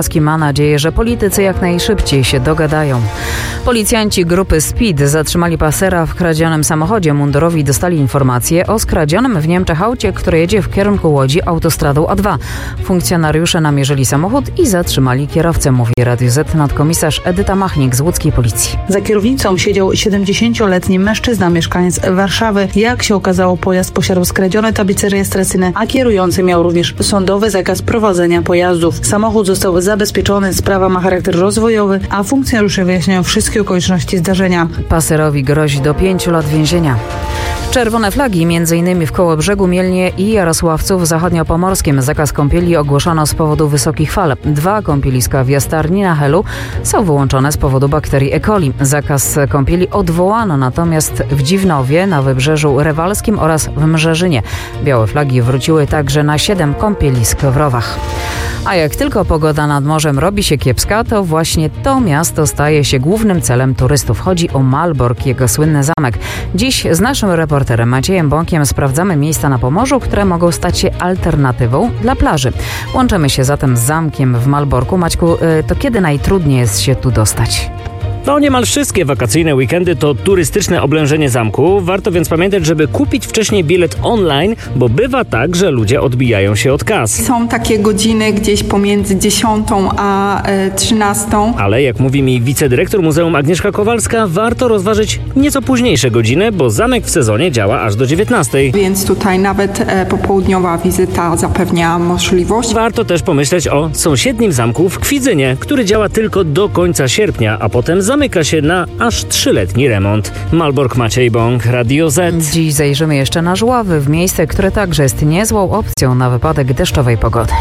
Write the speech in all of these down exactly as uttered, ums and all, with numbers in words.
ma nadzieję, że politycy jak najszybciej się dogadają. Policjanci grupy Speed zatrzymali pasera w kradzionym samochodzie. Mundurowi dostali informację o skradzionym w Niemczech aucie, które jedzie w kierunku Łodzi autostradą A dwa. Funkcjonariusze namierzyli samochód i zatrzymali kierowcę, mówi Radio Z nadkomisarz Edyta Machnik z łódzkiej policji. Za kierownicą siedział siedemdziesięcioletni mężczyzna, mieszkaniec Warszawy. Jak się okazało, pojazd posiadał skradzione tablice rejestracyjne, a kierujący miał również sądowy zakaz prowadzenia pojazdów. Samochód został zabezpieczony, sprawa ma charakter rozwojowy, a funkcjonariusze wyjaśniają wszystkie okoliczności zdarzenia. Paserowi grozi do pięciu lat więzienia. Czerwone flagi, między innymi w Kołobrzegu, Mielnie i Jarosławcu w zachodniopomorskim. Zakaz kąpieli ogłoszono z powodu wysokich fal. Dwa kąpieliska w Jastarni na Helu są wyłączone z powodu bakterii E. coli. Zakaz kąpieli odwołano natomiast w Dziwnowie, na Wybrzeżu Rewalskim oraz w Mrzeżynie. Białe flagi wróciły także na siedem kąpielisk w Rowach. A jak tylko pogoda nad morzem robi się kiepska, to właśnie to miasto staje się głównym celem turystów. Chodzi o Malbork, jego słynny zamek. Dziś z naszym reporterem Maciejem Bąkiem sprawdzamy miejsca na Pomorzu, które mogą stać się alternatywą dla plaży. Łączymy się zatem z zamkiem w Malborku. Maćku, to kiedy najtrudniej jest się tu dostać? No niemal wszystkie wakacyjne weekendy to turystyczne oblężenie zamku. Warto więc pamiętać, żeby kupić wcześniej bilet online, bo bywa tak, że ludzie odbijają się od kas. Są takie godziny gdzieś pomiędzy dziesiątą a trzynastą. Ale jak mówi mi wicedyrektor Muzeum Agnieszka Kowalska, warto rozważyć nieco późniejsze godziny, bo zamek w sezonie działa aż do dziewiętnastej. Więc tutaj nawet e, popołudniowa wizyta zapewnia możliwość. Warto też pomyśleć o sąsiednim zamku w Kwidzynie, który działa tylko do końca sierpnia, a potem zamyka się na aż trzyletni remont. Malbork, Maciej Bąk, Radio Z. Dziś zajrzymy jeszcze na Żławy, w miejsce, które także jest niezłą opcją na wypadek deszczowej pogody.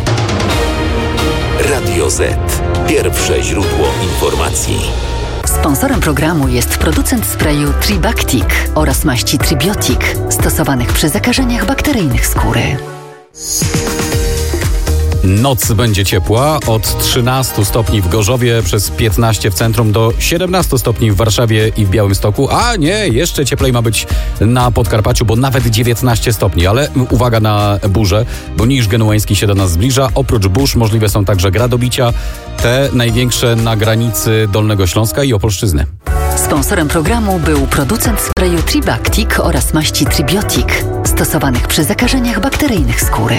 Radio Z. Pierwsze źródło informacji. Sponsorem programu jest producent sprayu Tribactic oraz maści Tribiotic, stosowanych przy zakażeniach bakteryjnych skóry. Noc będzie ciepła, od trzynastu stopni w Gorzowie, przez piętnaście w centrum do siedemnastu stopni w Warszawie i w Białymstoku, a nie, jeszcze cieplej ma być na Podkarpaciu, bo nawet dziewiętnaście stopni, ale uwaga na burze, bo Niż Genueński się do nas zbliża. Oprócz burz możliwe są także gradobicia, te największe na granicy Dolnego Śląska i Opolszczyzny. Sponsorem programu był producent sprayu Tribactic oraz maści Tribiotic, stosowanych przy zakażeniach bakteryjnych skóry.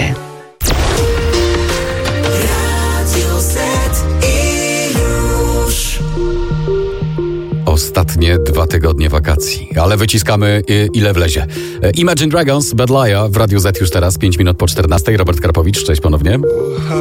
Ostatnie dwa tygodnie wakacji, ale wyciskamy ile wlezie. Imagine Dragons, Bad Liar w Radiu Z już teraz, pięć minut po czternastej. Robert Karpowicz, cześć ponownie.